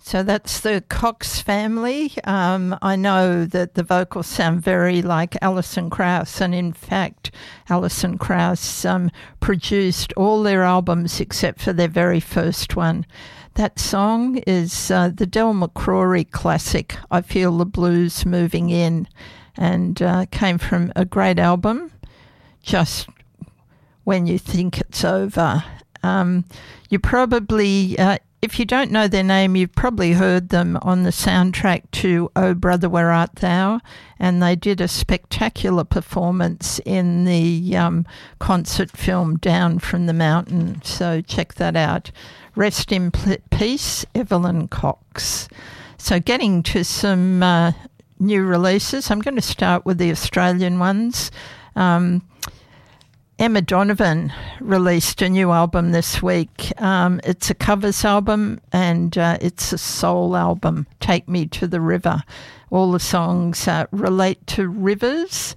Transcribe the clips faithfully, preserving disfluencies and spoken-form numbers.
So that's the Cox family. Um, I know that the vocals sound very like Alison Krauss, and in fact, Alison Krauss um, produced all their albums except for their very first one. That song is uh, the Del McCrory classic, I Feel the Blues Moving In, and uh, came from a great album, Just When You Think It's Over. Um, you probably... Uh, If you don't know their name, you've probably heard them on the soundtrack to Oh Brother, Where Art Thou? And they did a spectacular performance in the um, concert film Down from the Mountain. So check that out. Rest in peace, Evelyn Cox. So getting to some uh, new releases, I'm going to start with the Australian ones. Um, Emma Donovan released a new album this week. Um, it's a covers album and uh, it's a soul album, Take Me to the River. All the songs uh, relate to rivers,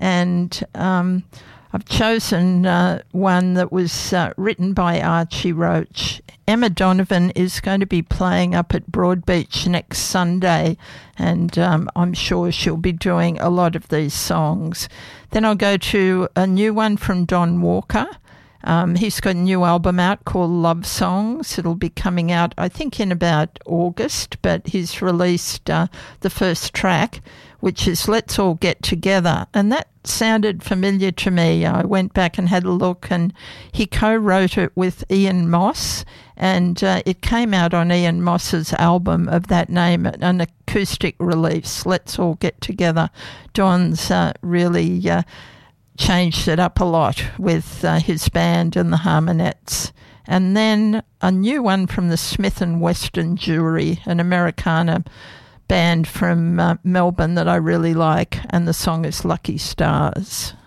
and um, I've chosen uh, one that was uh, written by Archie Roach. Emma Donovan is going to be playing up at Broadbeach next Sunday, and um, I'm sure she'll be doing a lot of these songs. Then I'll go to a new one from Don Walker. Um, he's got a new album out called Love Songs. It'll be coming out, I think, in about August, but he's released uh, the first track, which is Let's All Get Together. And that sounded familiar to me. I went back and had a look, and he co-wrote it with Ian Moss, and uh, it came out on Ian Moss's album of that name, an acoustic release, Let's All Get Together. Don's uh, really... Uh, changed it up a lot with uh, his band and the Harmonettes. And then a new one from the Smith and Weston Jewelry, an Americana band from uh, Melbourne that I really like, and the song is Lucky Stars.